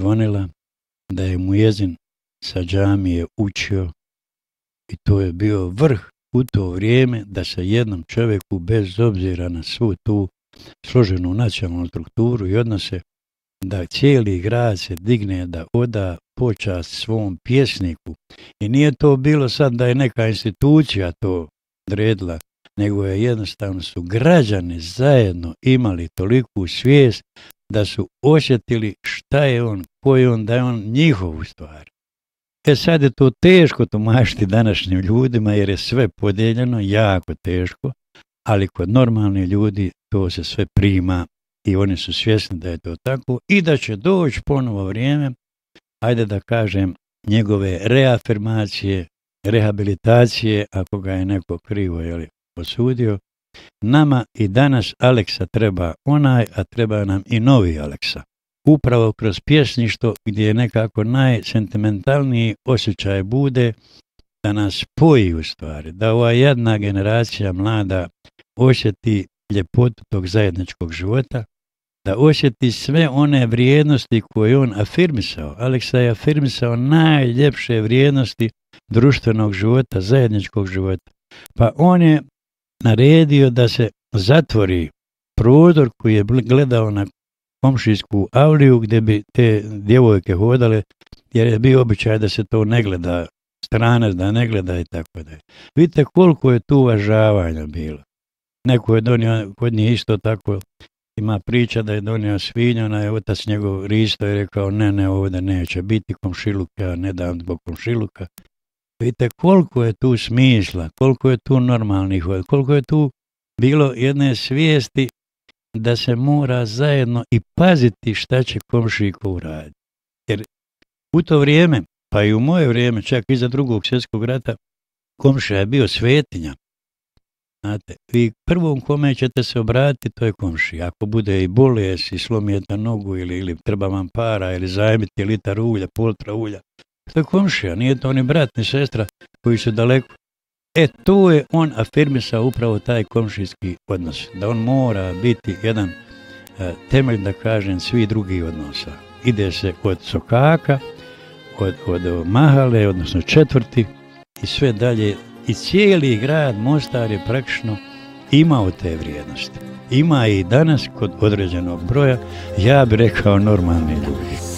zvonila, da je muezin sa džamije učio i to je bio vrh u to vrijeme da se jednom čovjeku bez obzira na svu tu složenu nacionalnu strukturu i odnose, da cijeli grad se digne da oda počast svom pjesniku. I nije to bilo sad da je neka institucija to odredila, nego je jednostavno su građani zajedno imali toliku svijest da su osjetili šta je on, ko je on, da je on njihov u stvari. Sad je to teško tumačiti današnjim ljudima jer je sve podijeljeno, jako teško, ali kod normalnih ljudi to se sve prima i oni su svjesni da je to tako i da će doći ponovo vrijeme, ajde da kažem, njegove reafirmacije, rehabilitacije, ako ga je neko krivo osudio. Nama i danas Aleksa treba a treba nam i novi Aleksa. Upravo kroz pjesništvo gdje je nekako najsentimentalniji osjećaj bude da nas spoji u stvari, da ova jedna generacija mlada osjeti ljepotu tog zajedničkog života, da osjeti sve one vrijednosti koje on afirmisao. Aleksa je afirmisao najljepše vrijednosti društvenog života, zajedničkog života. Pa on je naredio da se zatvori prozor koji je gledao na komšijsku avliju gdje bi te djevojke hodale, jer je bio običaj da se to ne gleda, stranac da ne gleda i tako da. Vidite koliko je tu uvažavanja bilo. Neko je donio, kod njih isto tako, ima priča da je donio svinju, onaj otac njegov Risto je rekao ne, ovdje neće biti komšiluka, ja ne dam zbog komšiluka. Vidite koliko je tu smisla, koliko je tu normalnih, koliko je tu bilo jedne svijesti da se mora zajedno i paziti šta će komšijko uraditi. Jer u to vrijeme, pa i u moje vrijeme, čak i za Drugog svjetskog rata, komšija je bio svetinja. Znate, vi prvom kome ćete se obratiti, to je komšija. Ako bude i bolest i slomijete nogu ili treba vam para ili zajmiti litar ulja, poltra ulja, to je komšija, nije to ni brat ni sestra koji su daleko. To je on afirmisao upravo taj komšijski odnos, da on mora biti jedan temelj, da kažem, svi drugih odnosa. Ide se od sokaka, od mahale, odnosno četvrti i sve dalje. I cijeli grad Mostar je praktično imao te vrijednosti. Ima i danas kod određenog broja, ja bih rekao, normalni ljudi.